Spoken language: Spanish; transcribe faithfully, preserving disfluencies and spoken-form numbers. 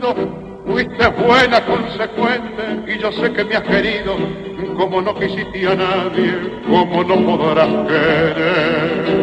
nacido, fuiste buena, consecuente, y yo sé que me has querido, como no quisiste a nadie, como no podrás querer.